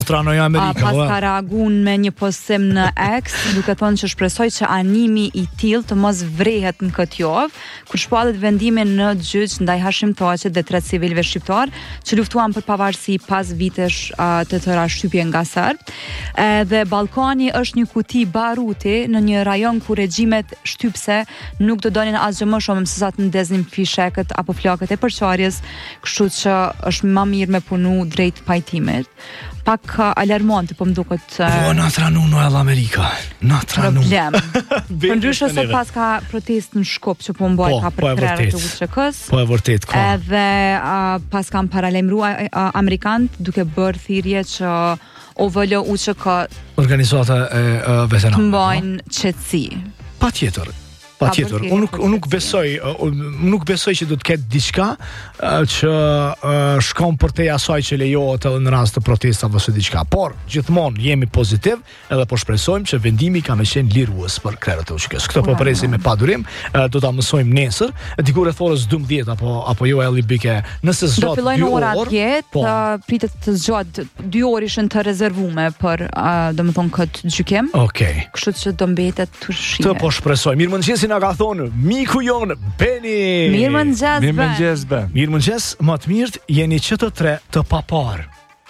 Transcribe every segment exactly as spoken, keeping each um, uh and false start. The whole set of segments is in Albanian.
tranoj Amerika. Pas ka reaguar me një postim në X, duke thënë që shpresoj që animi i tillë të mos vrehet në këtë javë, kur shpallet vendimin në gjyq ndaj Hashim Thaçit dhe tre civilëve shqiptar që luftuan për pavarësi pas vitesh uh, të tëra shtypje nga serb. Edhe Ballkani është një kuti baruti në një rajon ku regjimet shtypse nuk do donin asgjë më shumë se sa të ndeznin fishekët apo flakët e përçarjes, kështu që është më mirë me punu drejt pajtimit. Pak uh, alarmante po më duket. Uh, po na tranu në edhe Amerika. Na tranu. Problem. Përndryshe sot pas ka protest në Shkup që po mbaj ka për krerë të U Ç K-s. Po e vërtet ka. Edhe uh, pas kam paralajmëruar uh, amerikanët duke bërë thirrje që O V L U Ç K organizata e uh, veteranëve të mbajnë qetësi. Patjetër. Patjetër, unë nuk unë nuk besoj, unë nuk besoj që do të ketë diçka që shkon përtej asaj që lejohet edhe në rast të protestave ose diçka. Por gjithmonë jemi pozitiv, edhe po shpresojmë që vendimi ka më qenë lirues për krerët e U Ç K-s. Këtë po presim me padurim, do ta mësojmë nesër, diku rreth orës dymbëdhjetë apo apo jo Elli Bike, nëse zgjat dy orë. Do fillojnë ora dhjetë, pritet të zgjat dy orë ishin të rezervuar për domethënë këtë gjykim. Okej. Kështu që do mbetet të shihet. Të po shpresoj. Mirëmëngjes na ka thonë miku jon Beni. Mirëmëngjes. Mirëmëngjes be. Mirëmëngjes, më të mirë jeni që të tre të papar.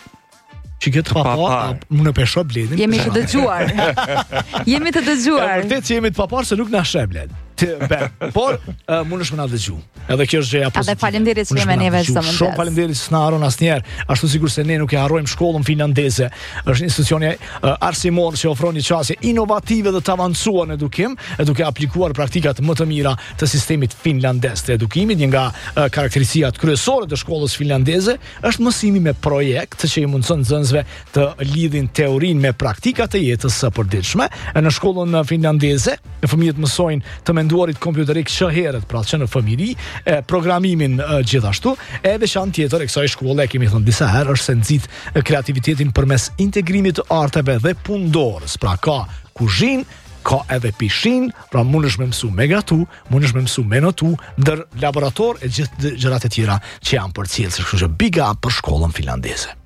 Që këtë papar, më në pesho bledin. Jemi të dëgjuar. Jemi të dëgjuar. E vërtet që jemi të papar se nuk na sheh bled. Të ben. Por uh, mund është më na dëgju. Edhe kjo është gjëja pozitive. Edhe faleminderit që jemi neve çdo mëngjes. Shumë faleminderit që na haron asnjëherë. Ashtu sikur se ne nuk e harrojmë shkollën finlandeze. Është një institucioni uh, arsimor që ofron një çështje inovative dhe të avancuar në edukim, duke aplikuar praktikat më të mira të sistemit finlandez të edukimit. Një nga uh, karakteristikat kryesore të shkollës finlandeze është mësimi me projekt, që i mundson nxënësve të lidhin teorinë me praktikat e jetës së përditshme. Në shkollën finlandeze, fëmijët mësojnë të menduarit kompjuterik që herët, pra që në fëmijëri, e programimin e, gjithashtu, e veçantë tjetër e kësaj shkolle, kemi thënë disa herë, është se nxit kreativitetin përmes integrimit të arteve dhe pundorës. Pra ka kuzhinë, ka edhe pishin, pra mund është me mësu me gatu, mund është me mësu me notu, ndër laborator e gjithë gjërat e tjera që janë për cilës, kështu që big up për shkollën finlandeze.